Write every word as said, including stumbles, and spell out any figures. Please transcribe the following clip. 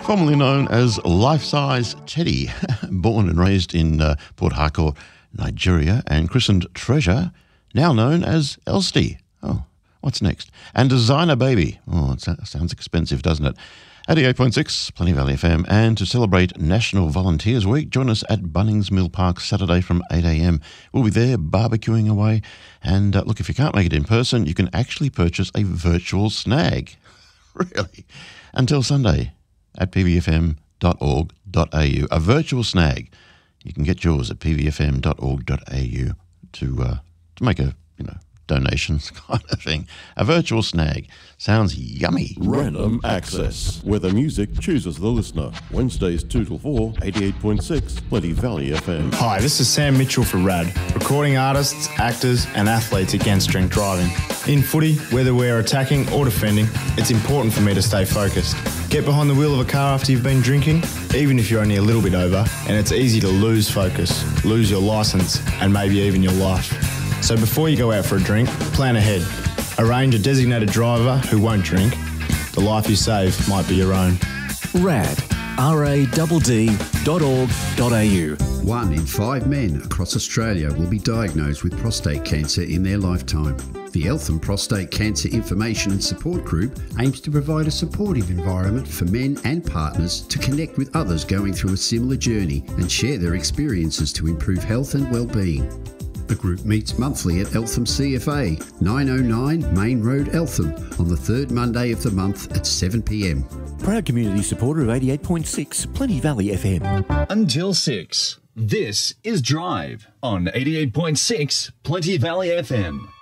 Formerly known as Life Size Teddy, born and raised in uh, Port Harcourt, Nigeria, and christened Treasure, now known as Elsty. Oh, what's next? And Designer Baby. Oh, it sounds expensive, doesn't it? eighty-eight point six, Plenty Valley F M. And to celebrate National Volunteers Week, join us at Bunnings Mill Park Saturday from eight a m. We'll be there barbecuing away. And uh, look, if you can't make it in person, you can actually purchase a virtual snag. Really? Until Sunday at p v f m dot org dot a u. A virtual snag. You can get yours at p v f m dot org dot a u to uh, to make a, you know, donations kind of thing. A virtual snag. Sounds yummy. Random Access, where the music chooses the listener. Wednesdays two till four, eighty-eight point six, Plenty Valley F M. Hi, this is Sam Mitchell for RAD, recording artists, actors and athletes against drink driving. In footy, whether we're attacking or defending, it's important for me to stay focused. Get behind the wheel of a car after you've been drinking, even if you're only a little bit over, and it's easy to lose focus, lose your licence and maybe even your life. So before you go out for a drink, plan ahead. Arrange a designated driver who won't drink. The life you save might be your own. RAD, R A D D dot org dot a u. One in five men across Australia will be diagnosed with prostate cancer in their lifetime. The Eltham Prostate Cancer Information and Support Group aims to provide a supportive environment for men and partners to connect with others going through a similar journey and share their experiences to improve health and well-being. The group meets monthly at Eltham C F A, nine oh nine Main Road, Eltham, on the third Monday of the month at seven p m. Proud community supporter of eighty-eight point six, Plenty Valley F M. Until six, this is Drive on eighty-eight point six, Plenty Valley F M.